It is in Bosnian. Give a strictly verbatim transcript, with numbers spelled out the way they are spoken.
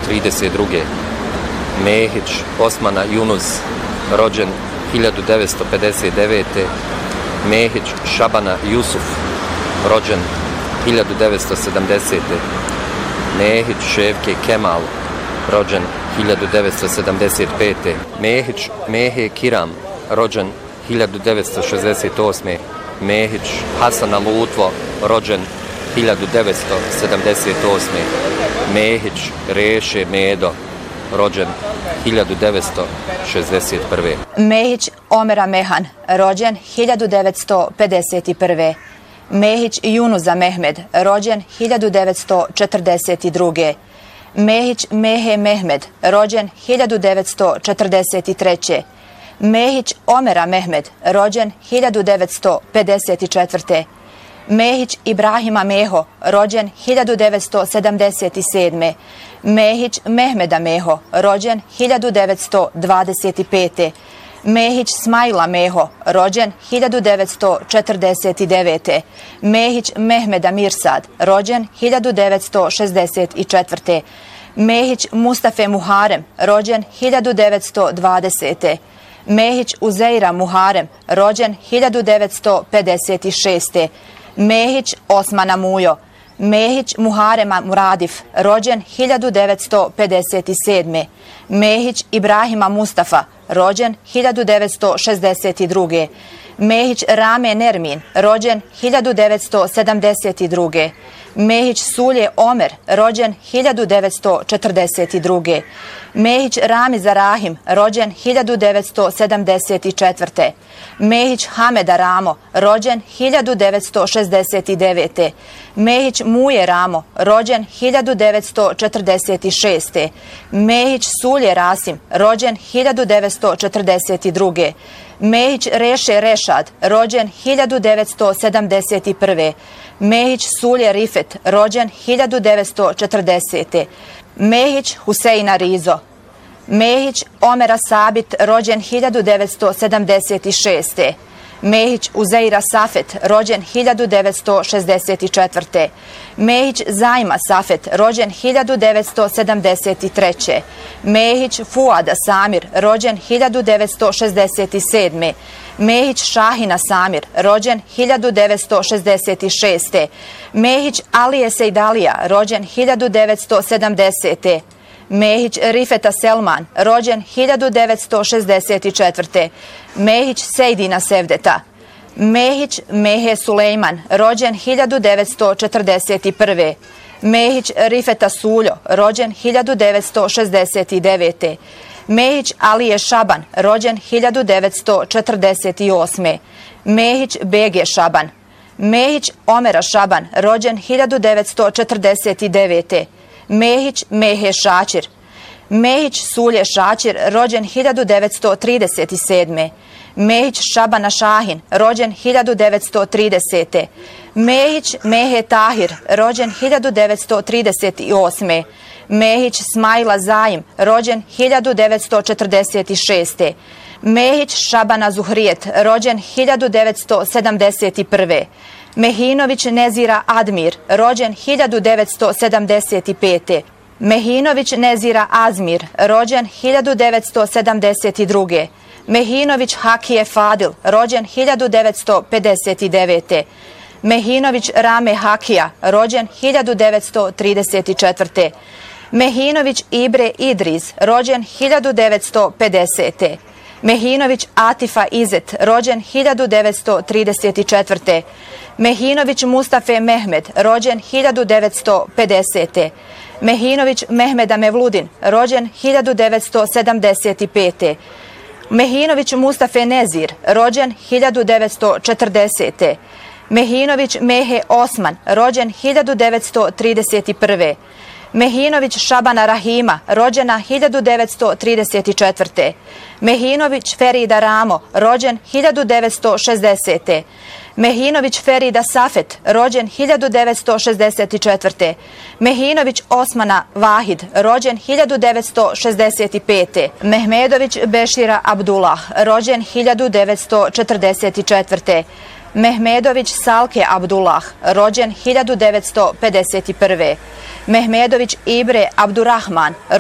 trideset druge Mehić Osmana Junuz, rođen hiljadu devetsto pedeset devete Mehić Šabana Jusuf, rođen hiljadu devetsto sedamdesete Mehić Ševke Kemal, rođen hiljadu devetsto sedamdeset pete Mehić Mehe Kiram, rođen hiljadu devetsto šezdeset osme Mehić Hasana Lutvo, rođen hiljadu devetsto sedamdeset osme Mehić Reše Medo, rođen hiljadu devetsto šezdeset prve Mehić Omera Mehan, rođen hiljadu devetsto pedeset prve Mehić Junuza Mehmed, rođen hiljadu devetsto četrdeset druge Mehić Mehe Mehmed, rođen hiljadu devetsto četrdeset treće Mehić Omera Mehmed, rođen hiljadu devetsto pedeset četvrte Mehić Ibrahima Meho, rođen hiljadu devetsto sedamdeset sedme Mehić Mehmeda Meho, rođen hiljadu devetsto dvadeset pete Mehić Smajla Meho, rođen hiljadu devetsto četrdeset devete Mehić Mehmeda Mirsad, rođen hiljadu devetsto šezdeset četvrte Mehić Mustafe Muharem, rođen hiljadu devetsto dvadesete Mehić Uzeira Muharem, rođen hiljadu devetsto pedeset šeste Mehić Osmana Mujo, Mehić Muharema Muradif, rođen hiljadu devetsto pedeset sedme Mehić Ibrahima Mustafa, rođen hiljadu devetsto šezdeset druge Mehić Rame Nermin, rođen hiljadu devetsto sedamdeset druge Mehić Sulje Omer, rođen hiljadu devetsto četrdeset druge Mehić Ramiza Rahim, rođen hiljadu devetsto sedamdeset četvrte Mehić Hameda Ramo, rođen hiljadu devetsto šezdeset devete Mehić Muje Ramo, rođen hiljadu devetsto četrdeset šeste Mehić Sulje Rasim, rođen hiljadu devetsto četrdeset druge Mehić Reše Rešad, rođen hiljadu devetsto sedamdeset prve Mehić Sulje Rifet, rođen hiljadu devetsto četrdesete Mehić Huseina Rizo, Mehić Omera Sabit, rođen hiljadu devetsto sedamdeset šeste Mehić Uzeira Safet, rođen hiljadu devetsto šezdeset četvrte Mehić Zajma Safet, rođen hiljadu devetsto sedamdeset treće Mehić Fuada Samir, rođen hiljadu devetsto šezdeset sedme Mehić Šahina Samir, rođen hiljadu devetsto šezdeset šeste Mehić Alije Sejdalija, rođen hiljadu devetsto sedamdesete Mehić Rifeta Selman, rođen hiljadu devetsto šezdeset četvrte Mehić Sejdina Sevdeta, Mehić Mehe Sulejman, rođen hiljadu devetsto četrdeset prve Mehić Rifeta Suljo, rođen hiljadu devetsto šezdeset devete Mehić Alije Šaban, rođen hiljadu devetsto četrdeset osme Mehić Bege Šaban, Mehić Omera Šaban, rođen hiljadu devetsto četrdeset devete Mehić Mehe Šačir, Mehić Sulje Šačir, rođen hiljadu devetsto trideset sedme Mehić Šabana Šahin, rođen hiljadu devetsto tridesete Mehić Mehe Tahir, rođen hiljadu devetsto trideset osme Mehić Smajla Zajim, rođen hiljadu devetsto četrdeset šeste Mehić Šabana Zuhrijet, rođen hiljadu devetsto sedamdeset prve Mehinović Nezira Admir, rođen hiljadu devetsto sedamdeset pete Mehinović Nezira Azmir, rođen hiljadu devetsto sedamdeset druge Mehinović Hakije Fadil, rođen hiljadu devetsto pedeset devete Mehinović Rame Hakija, rođen hiljadu devetsto trideset četvrte Mehinović Ibre Idriz, rođen hiljadu devetsto pedesete Mehinović Atifa Izet, rođen hiljadu devetsto trideset četvrte Mehinović Mustafe Mehmed, rođen hiljadu devetsto pedesete Mehinović Mehmeda Mevludin, rođen hiljadu devetsto sedamdeset pete Mehinović Mustafe Nezir, rođen hiljadu devetsto četrdesete Mehinović Mehe Osman, rođen hiljadu devetsto trideset prve Mehinović Šabana Rahima, rođena hiljadu devetsto trideset četvrte Mehinović Ferida Ramo, rođen hiljadu devetsto šezdesete Mehinović Ferida Safet, rođen hiljadu devetsto šezdeset četvrte Mehinović Osmana Vahid, rođen hiljadu devetsto šezdeset pete Mehmedović Bešira Abdullah, rođen hiljadu devetsto četrdeset četvrte Mehmedović Salke Abdullah, rođen hiljadu devetsto pedeset prve Mehmedović Ibre Abdurrahman,